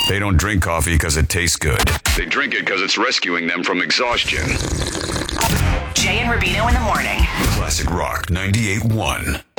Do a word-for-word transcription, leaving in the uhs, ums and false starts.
They don't drink coffee because it tastes good. They drink it because it's rescuing them from exhaustion. Jay and Rubino in the morning. Classic Rock ninety-eight point one.